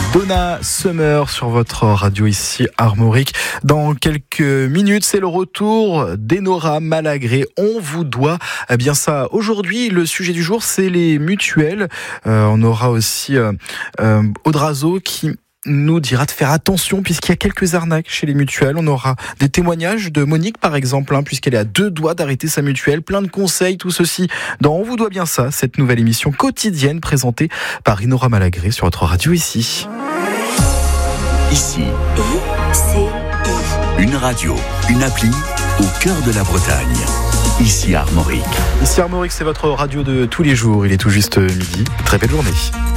Donna Summer sur votre radio ici Armorique. Dans quelques minutes, c'est le retour d'Enora Malagré. On vous doit bien ça. Aujourd'hui, le sujet du jour, c'est les mutuelles. On aura aussi Audrazo qui nous dira de faire attention puisqu'il y a quelques arnaques chez les mutuelles. On aura des témoignages de Monique par exemple, puisqu'elle est à 2 doigts d'arrêter sa mutuelle. Plein de conseils, tout ceci dans On vous doit bien ça, cette nouvelle émission quotidienne présentée par Enora Malagré sur votre radio ici. Ici, une radio, une appli au cœur de la Bretagne. Ici Armorique. Ici Armorique, c'est votre radio de tous les jours. Il est tout juste midi. Très belle journée.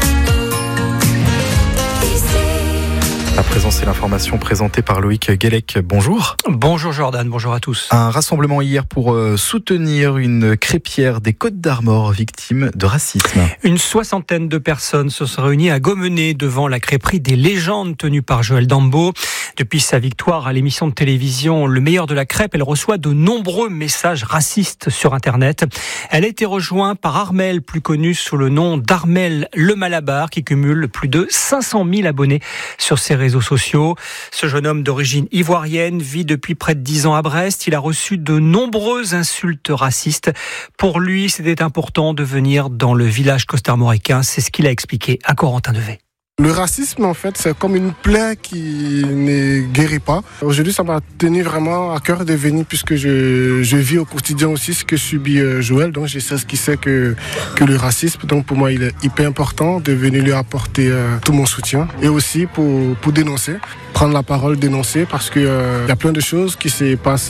À présent, c'est l'information présentée par Loïc Guélec. Bonjour. Bonjour Jordan, bonjour à tous. Un rassemblement hier pour soutenir une crêpière des Côtes-d'Armor victime de racisme. Une 60aine de personnes se sont réunies à Gomené devant la crêperie des légendes tenue par Joël Dambo. Depuis sa victoire à l'émission de télévision Le Meilleur de la Crêpe, elle reçoit de nombreux messages racistes sur Internet. Elle a été rejointe par Armel, plus connu sous le nom d'Armel Le Malabar, qui cumule plus de 500 000 abonnés sur ses réseaux sociaux. Ce jeune homme d'origine ivoirienne vit depuis près de 10 ans à Brest. Il a reçu de nombreuses insultes racistes. Pour lui, c'était important de venir dans le village costarmoricain. C'est ce qu'il a expliqué à Corentin Devet. Le racisme, en fait, c'est comme une plaie qui ne guérit pas. Aujourd'hui, ça m'a tenu vraiment à cœur de venir puisque je vis au quotidien aussi ce que subit Joël. Donc, je sais ce qu'il sait que le racisme. Donc, pour moi, il est hyper important de venir lui apporter tout mon soutien. Et aussi pour dénoncer, prendre la parole, dénoncer parce que y a plein de choses qui se passent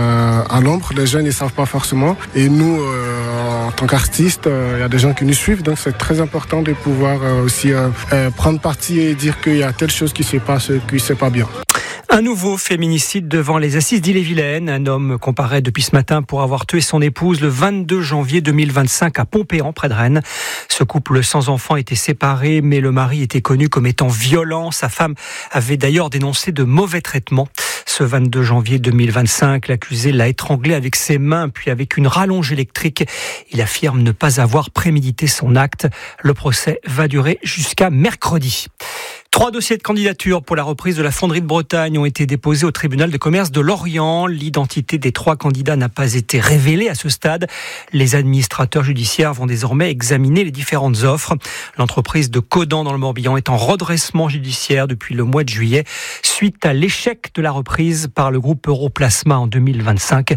à l'ombre. Les gens ne savent pas forcément. Et nous, en tant qu'artistes, il y a des gens qui nous suivent. Donc, c'est très important de pouvoir aussi prendre parti et dire qu'il y a telle chose qui se passe, qui ne se passe pas bien. Un nouveau féminicide devant les assises d'Ille-et-Vilaine. Un homme comparaît depuis ce matin pour avoir tué son épouse le 22 janvier 2025 à Pompéan, près de Rennes. Ce couple sans enfant était séparé, mais le mari était connu comme étant violent. Sa femme avait d'ailleurs dénoncé de mauvais traitements. Ce 22 janvier 2025, l'accusé l'a étranglé avec ses mains, puis avec une rallonge électrique. Il affirme ne pas avoir prémédité son acte. Le procès va durer jusqu'à mercredi. 3 dossiers de candidature pour la reprise de la fonderie de Bretagne ont été déposés au tribunal de commerce de Lorient. L'identité des 3 candidats n'a pas été révélée à ce stade. Les administrateurs judiciaires vont désormais examiner les différentes offres. L'entreprise de Codan dans le Morbihan est en redressement judiciaire depuis le mois de juillet suite à l'échec de la reprise par le groupe Europlasma en 2025.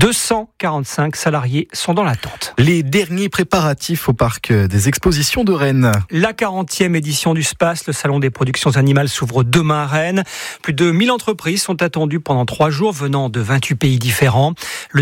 245 salariés sont dans l'attente. Les derniers préparatifs au parc des expositions de Rennes. La 40e édition du SPACE, le salon des productions animales, s'ouvre demain à Rennes. Plus de 1000 entreprises sont attendues pendant 3 jours venant de 28 pays différents. Le